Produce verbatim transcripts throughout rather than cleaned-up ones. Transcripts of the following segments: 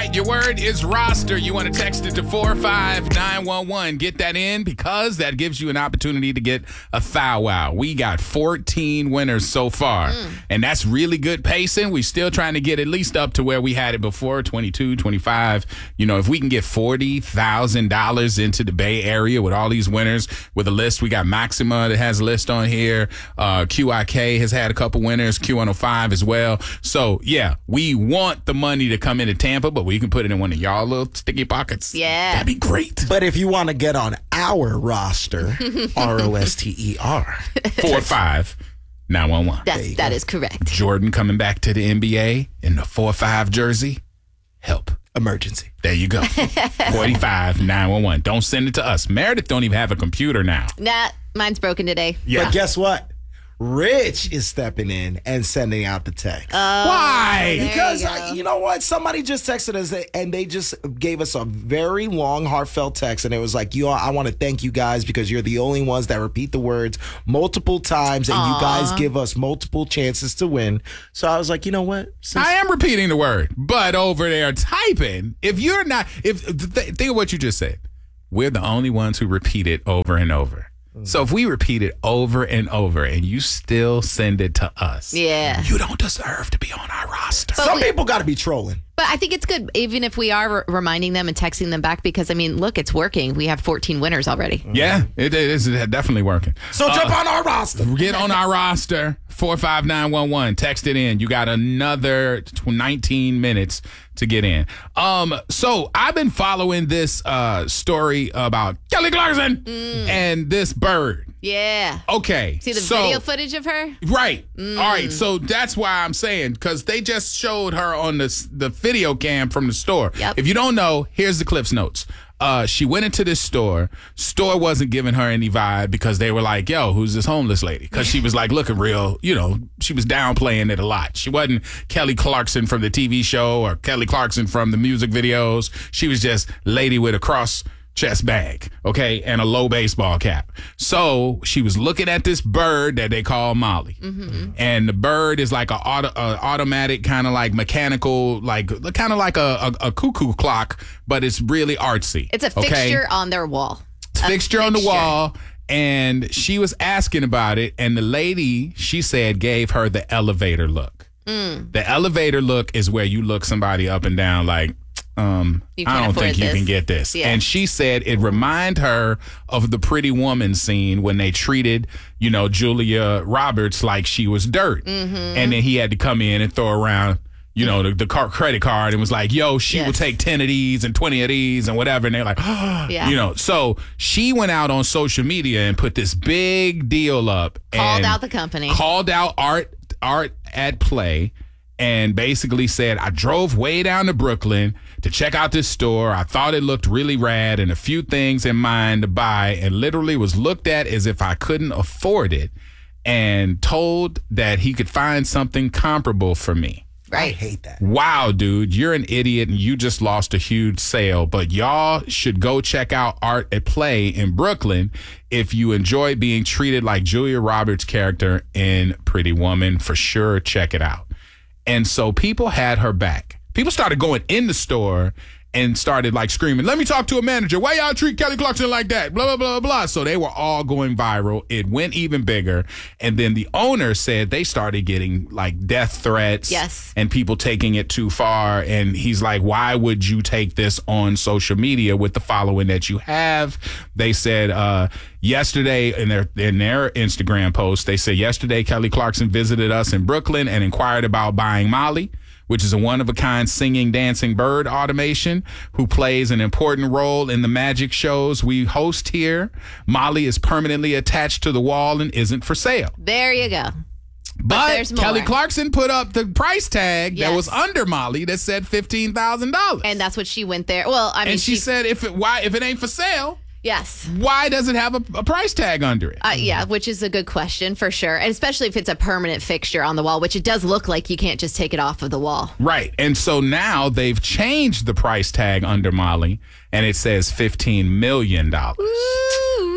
right, your word is roster. You want to text it to four five nine one one. Get that in because that gives you an opportunity to get a thou wow. We got fourteen winners so far, mm. and that's really good pacing. We're still trying to get at least up to where we had it before, twenty-two, twenty-five. You know, if we can get forty thousand dollars into the Bay Area with all these winners with a list, we got Maxima that has a list on here. Uh, Q I K has had a couple winners, Q one oh five as well. So, yeah, we want the money to come into Tampa, but we can put it in one of y'all little sticky pockets. Yeah. That'd be great. But if you want to get on our roster, R O S T E R. four five nine one one. That's, that is correct. Jordan coming back to the N B A in the four five jersey. Help. Emergency. There you go. forty-five nine one one. Don't send it to us. Meredith don't even have a computer now. Nah, mine's broken today. Yeah. But guess what? Rich is stepping in and sending out the text. Oh, Why? Because, you, I, you know what? Somebody just texted us and they just gave us a very long, heartfelt text. And it was like, you all, I want to thank you guys because you're the only ones that repeat the words multiple times. And Aww. you guys give us multiple chances to win. So I was like, you know what? Since- I am repeating the word, but over there typing, if you're not, if th- think of what you just said. We're the only ones who repeat it over and over. So if we repeat it over and over and you still send it to us, yeah, you don't deserve to be on our roster. But Some we- people got to be trolling. But I think it's good, even if we are re- reminding them and texting them back, because, I mean, look, it's working. We have fourteen winners already. Yeah, it is definitely working. So Uh, jump on our roster. Get on our roster, four five nine one one. Text it in. You got another nineteen minutes to get in. Um, so I've been following this uh, story about Kelly Clarkson Mm. and this bird. Yeah. Okay. See the so, video footage of her? Right. Mm. All right. So that's why I'm saying, because they just showed her on the, the video cam from the store. Yep. If you don't know, here's the Cliff's Notes. Uh, she went into this store. Store wasn't giving her any vibe because they were like, yo, who's this homeless lady? Because she was like looking real, you know, she was downplaying it a lot. She wasn't Kelly Clarkson from the T V show or Kelly Clarkson from the music videos. She was just lady with a cross chest bag, okay, and a low baseball cap. So she was looking at this bird that they call Molly. Mm-hmm. And the bird is like a, auto, a automatic kind of like mechanical, like kind of like a, a, a cuckoo clock, but it's really artsy. It's a okay? fixture on their wall. It's a fixture, fixture on the wall. And she was asking about it. And the lady, she said, gave her the elevator look. Mm. The elevator look is where you look somebody up and down like, Um, You I can't don't afford think you this. can get this. Yeah. And she said it reminded her of the Pretty Woman scene when they treated, you know, Julia Roberts like she was dirt. Mm-hmm. And then he had to come in and throw around, you know, the, the car, credit card and was like, yo, she Yes. will take ten of these and twenty of these and whatever. And they're like, oh, Yeah. you know. So she went out on social media and put this big deal up. Called and out the company. Called out Art, Art at Play. And basically said, I drove way down to Brooklyn to check out this store. I thought it looked really rad and a few things in mind to buy, and literally was looked at as if I couldn't afford it and told that he could find something comparable for me. I Right. hate that. Wow, dude, you're an idiot and you just lost a huge sale. But y'all should go check out Art at Play in Brooklyn if you enjoy being treated like Julia Roberts' character in Pretty Woman. For sure, check it out. And so people had her back. People started going in the store and started like screaming, let me talk to a manager. Why y'all treat Kelly Clarkson like that? Blah, blah, blah, blah. So they were all going viral. It went even bigger. And then the owner said they started getting like death threats. Yes. And people taking it too far. And he's like, why would you take this on social media with the following that you have? They said, uh, yesterday in their in their Instagram post, they said yesterday Kelly Clarkson visited us in Brooklyn and inquired about buying Molly, which is a one-of-a-kind singing, dancing bird automation who plays an important role in the magic shows we host here. Molly is permanently attached to the wall and isn't for sale. There you go. But, there's more. Kelly Clarkson put up the price tag that Yes. was under Molly that said fifteen thousand dollars. And that's what she went there. Well, I mean, And she, said, if it why if it ain't for sale, yes. why does it have a, a price tag under it? Uh, yeah, which is a good question for sure. And especially if it's a permanent fixture on the wall, which it does look like you can't just take it off of the wall. Right. And so now they've changed the price tag under Molly, and it says fifteen million dollars. Ooh,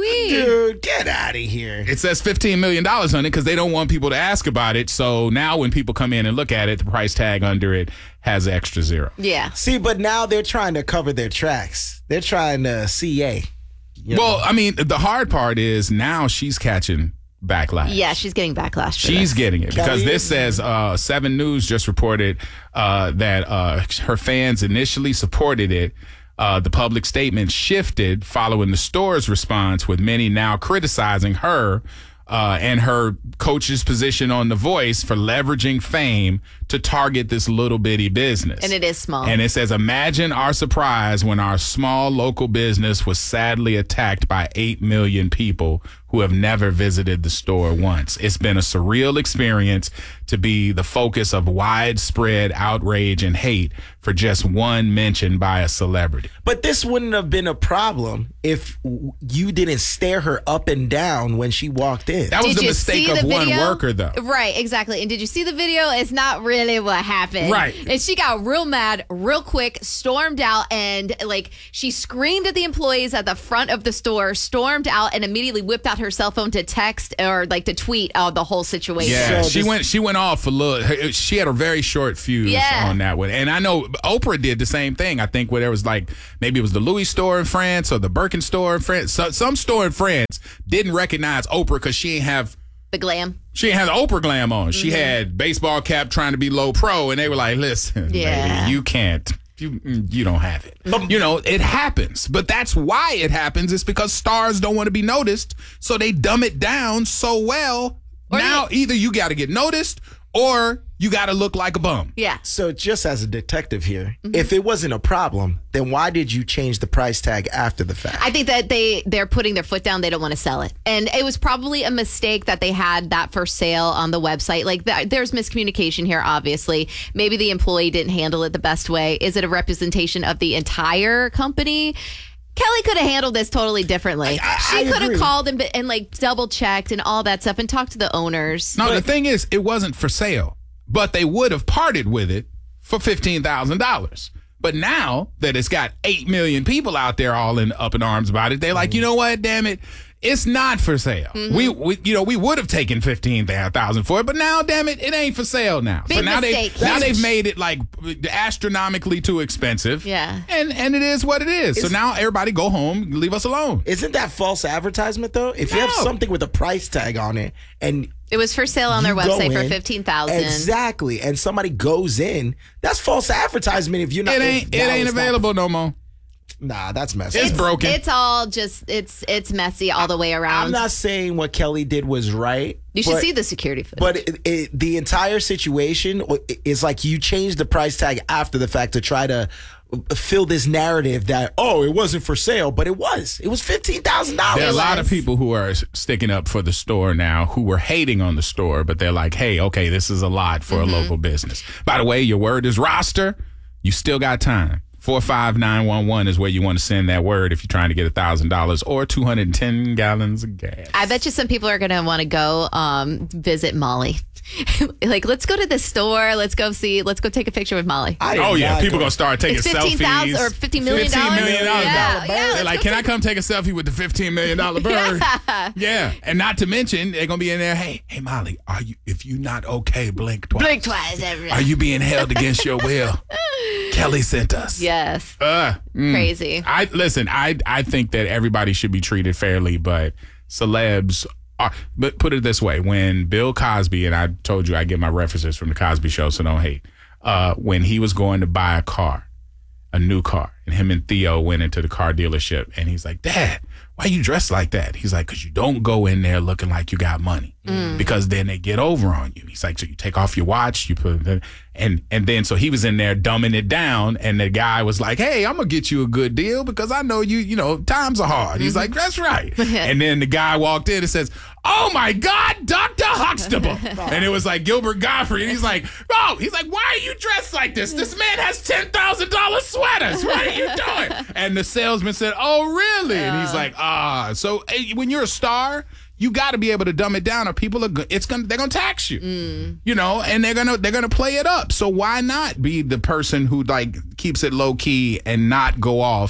wee. Dude, get out of here. It says fifteen million dollars on it because they don't want people to ask about it. So now when people come in and look at it, the price tag under it has an extra zero. Yeah. See, but now they're trying to cover their tracks. They're trying to C A. You Well, know? I mean, the hard part is now she's catching backlash. Yeah, she's getting backlash. For She's this. getting it because Kelly this is- says uh, Seven News just reported uh, that uh, her fans initially supported it. Uh, the public statement shifted following the store's response, with many now criticizing her uh, and her coach's position on The Voice for leveraging fame to target this little bitty business. And it is small. And it says, imagine our surprise when our small local business was sadly attacked by eight million people who have never visited the store once. It's been a surreal experience to be the focus of widespread outrage and hate for just one mention by a celebrity. But this wouldn't have been a problem if w- you didn't stare her up and down when she walked in. That was Did the you mistake see of the one video? worker, though. Right, exactly. And did you see the video? It's not really what happened. Right. And she got real mad, real quick, stormed out, and like she screamed at the employees at the front of the store, stormed out, and immediately whipped out her cell phone to text or like to tweet out the whole situation. Yeah, So she this- went. She went off a little. her- She had a very short fuse Yeah. on that one, and I know Oprah did the same thing. I think where there was like maybe it was the Louis store in France or the Birkin store in France. So, some store in France didn't recognize Oprah because she didn't have The glam. she didn't have the Oprah glam on. She Mm-hmm. had baseball cap trying to be low pro, and they were like, "Listen, Yeah. lady, you can't." You, you don't have it. You know, it happens. But that's why it happens. It's because stars don't want to be noticed. So they dumb it down so well. Or now, they- either you got to get noticed or you got to look like a bum. Yeah. So just as a detective here, Mm-hmm. if it wasn't a problem, then why did you change the price tag after the fact? I think that they they're putting their foot down. They don't want to sell it, and it was probably a mistake that they had that for sale on the website. Like th- there's miscommunication here. Obviously, maybe the employee didn't handle it the best way. Is it a representation of the entire company? Kelly could have handled this totally differently. I- I she could have agree. called and, and like double checked and all that stuff and talked to the owners. No, the thing is, it wasn't for sale, but they would have parted with it for fifteen thousand dollars. But now that it's got eight million people out there all in up in arms about it, they're like, you know what, damn it, it's not for sale. Mm-hmm. We, we, you know, we would have taken fifteen thousand for it, but now, damn it, it ain't for sale now. Big so now mistake. they now That's- they've made it like astronomically too expensive. Yeah. and and it is what it is. So now everybody go home, leave us alone. Isn't that false advertisement though? If you have No. something with a price tag on it and It was for sale on their you go website for in- fifteen thousand. Exactly. And somebody goes in, that's false advertisement if you're not It if ain't it now ain't it's not- available no more. Nah, that's messy. It's broken. It's all just it's it's messy all the way around. I'm not saying what Kelly did was right. you should but- see the security footage. But it, it, the entire situation is like you changed the price tag after the fact to try to fill this narrative that, oh, it wasn't for sale, but it was. It was fifteen thousand There are a dollars. lot of was. people who are sticking up for the store now who were hating on the store, but they're like, hey, okay, this is a lot for Mm-hmm. a local business. By the way, your word is roster. You still got time. four five nine one one is where you want to send that word if you're trying to get one thousand dollars or two hundred ten gallons of gas. I bet you some people are going to want to go um, visit Molly. Like, let's go to the store. Let's go see. Let's go take a picture with Molly. I did Oh, yeah. not People go- going to start taking It's fifteen thousand selfies. or fifteen million fifteen million dollars. Yeah, yeah. They're let's like, go can I take- come take a selfie with the fifteen million dollars bird? Yeah. yeah. And not to mention, they're going to be in there, hey, hey, Molly, are you, if you not okay, blink twice. Blink twice every. Are you being held against your will? Kelly sent us. Yes. Uh, mm. Crazy. I listen. I I think that everybody should be treated fairly, but celebs are. But put it this way: when Bill Cosby, and I told you I get my references from the Cosby Show, so don't hate. Uh, when he was going to buy a car, a new car, and him and Theo went into the car dealership, and he's like, "Dad, why you dressed like that?" He's like, "Cause you don't go in there looking like you got money, because then they get over on you." He's like, "So you take off your watch, you put it." And and then so he was in there dumbing it down, and the guy was like, "Hey, I'm gonna get you a good deal because I know you. You know, times are hard." He's like, "That's right." And then the guy walked in and says, "Oh my God, Doctor Huxtable!" And it was like Gilbert Gottfried. And he's like, "Oh," he's like, "Why are you dressed like this? This man has ten thousand dollar sweaters. What are you doing?" And the salesman said, "Oh, really?" And he's like, "Ah." So hey, when you're a star, you got to be able to dumb it down, or people are go- it's gonna they're gonna tax you, you know, and they're gonna they're gonna play it up. So why not be the person who like keeps it low key and not go off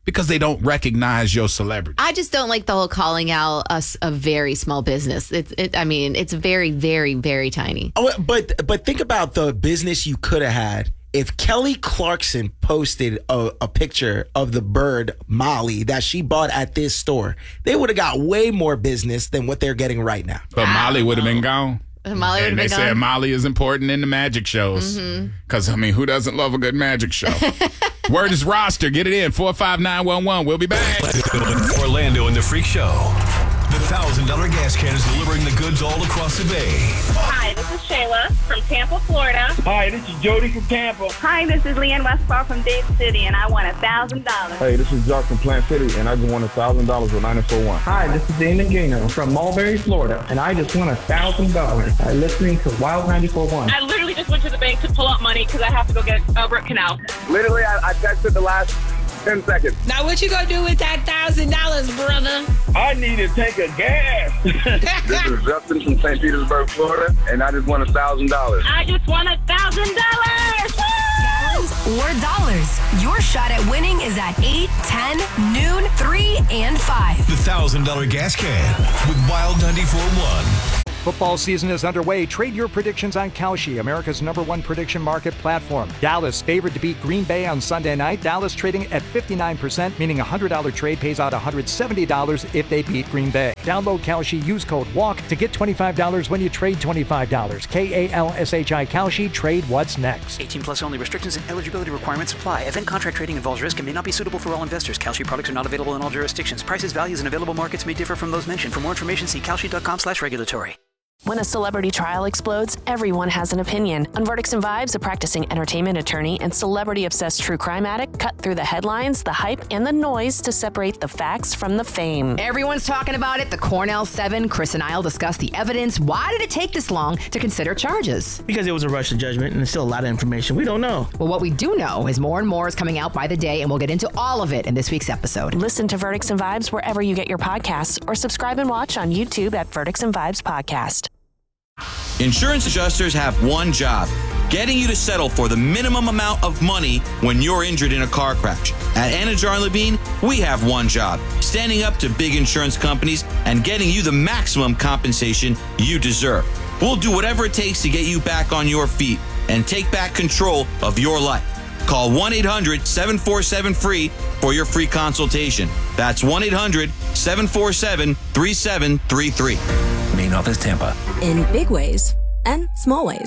because they don't recognize your celebrity. I just don't like the whole calling out us a very small business. It's, it, I mean, it's very, very, very tiny. Oh, but but think about the business you could have had if Kelly Clarkson posted a, a picture of the bird Molly that she bought at this store. They would have got way more business than what they're getting right now. But Molly would have been gone. Molly would have And been they said gone. Molly is important in the magic shows. Because, I mean, who doesn't love a good magic show? Word is roster. Get it in. four five nine one one. We'll be back. Orlando and the Freak Show. The one thousand dollars gas can is delivering the goods all across the bay. Hi, this is Shayla from Tampa, Florida. Hi, this is Jody from Tampa. Hi, this is Leanne Westfall from Dade City, and I won one thousand dollars. Hey, this is Jock from Plant City, and I just won one thousand dollars with ninety-four one. Hi, this is Damon Gaynor from Mulberry, Florida, and I just won one thousand dollars by listening to Wild ninety-four point one. I literally just went to the bank to pull out money because I have to go get a root canal. Literally, I, I texted the last ten seconds. Now, what you gonna do with that thousand dollars, brother? I need to take a gas. This is Justin from Saint Petersburg, Florida, and I just won one thousand dollars. I just won one thousand dollars! Or dollars. Your shot at winning is at eight, ten, noon, three, and five. The one thousand dollars gas can with Wild ninety-four point one. Football season is underway. Trade your predictions on Kalshi, America's number one prediction market platform. Dallas favored to beat Green Bay on Sunday night. Dallas trading at fifty-nine percent, meaning a one hundred dollars trade pays out one hundred seventy dollars if they beat Green Bay. Download Kalshi, use code WALK to get twenty-five dollars when you trade twenty-five dollars. K A L S H I Kalshi, trade what's next. eighteen plus only. Restrictions and eligibility requirements apply. Event contract trading involves risk and may not be suitable for all investors. Kalshi products are not available in all jurisdictions. Prices, values, and available markets may differ from those mentioned. For more information, see kalshi.com slash regulatory. When a celebrity trial explodes, everyone has an opinion. On Verdicts and Vibes, a practicing entertainment attorney and celebrity-obsessed true crime addict cut through the headlines, the hype, and the noise to separate the facts from the fame. Everyone's talking about it. The Cornell Seven, Chris and I'll discuss the evidence. Why did it take this long to consider charges? Because it was a rush to judgment, and there's still a lot of information we don't know. Well, what we do know is more and more is coming out by the day, and we'll get into all of it in this week's episode. Listen to Verdicts and Vibes wherever you get your podcasts, or subscribe and watch on YouTube at Verdicts and Vibes Podcast. Insurance adjusters have one job: getting you to settle for the minimum amount of money when you're injured in a car crash. At Anajar and Levine, we have one job: standing up to big insurance companies and getting you the maximum compensation you deserve. We'll do whatever it takes to get you back on your feet and take back control of your life. Call one eight hundred seven four seven free for your free consultation. That's one eight hundred seven four seven three seven three three. Main office, Tampa. In big ways and small ways.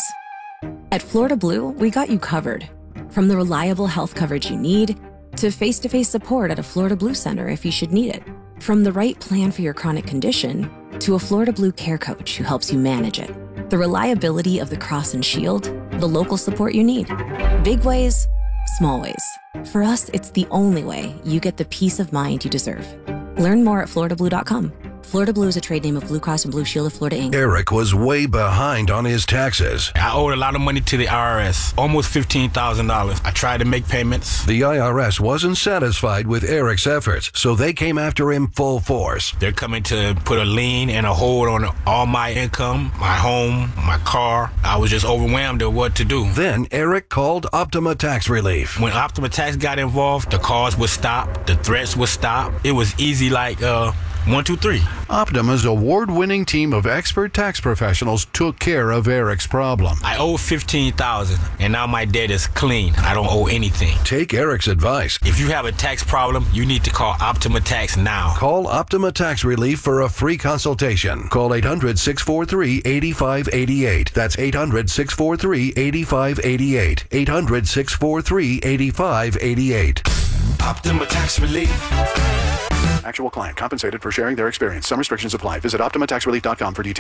At Florida Blue, we got you covered. From the reliable health coverage you need to face-to-face support at a Florida Blue Center if you should need it. From the right plan for your chronic condition to a Florida Blue care coach who helps you manage it. The reliability of the Cross and Shield, the local support you need. Big ways, small ways. For us, it's the only way you get the peace of mind you deserve. Learn more at florida blue dot com. Florida Blue is a trade name of Blue Cross and Blue Shield of Florida, Incorporated. Eric was way behind on his taxes. I owed a lot of money to the I R S, almost fifteen thousand dollars. I tried to make payments. The I R S wasn't satisfied with Eric's efforts, so they came after him full force. They're coming to put a lien and a hold on all my income, my home, my car. I was just overwhelmed at what to do. Then Eric called Optima Tax Relief. When Optima Tax got involved, the calls would stop, the threats would stop. It was easy like, uh, One, two, three. Optima's award-winning team of expert tax professionals took care of Eric's problem. I owe fifteen thousand dollars, and now my debt is clean. I don't owe anything. Take Eric's advice. If you have a tax problem, you need to call Optima Tax now. Call Optima Tax Relief for a free consultation. Call eight hundred six four three eight five eight eight. That's eight hundred six four three eight five eight eight. eight hundred six four three eight five eight eight. Optima Tax Relief. Actual client compensated for sharing their experience. Some restrictions apply. Visit optima tax relief dot com for details.